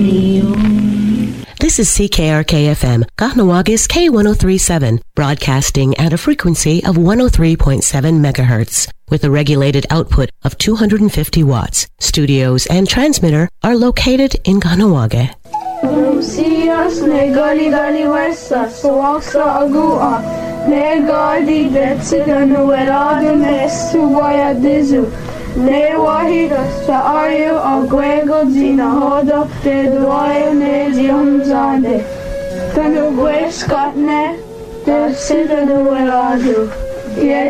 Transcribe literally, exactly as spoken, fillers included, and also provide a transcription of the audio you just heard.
This is C K R K F M, Kahnawaga's K one oh three point seven, broadcasting at a frequency of one oh three point seven megahertz, with a regulated output of two hundred fifty watts. Studios and transmitter are located in Kahnawake. Lucias negali gali wesa soaksa agua negali detsigan welade mestu waya dizu ne wahida sa ayo agwego zina hodo te duayo ne ziumzade tanu gweskatne te sida weladu ye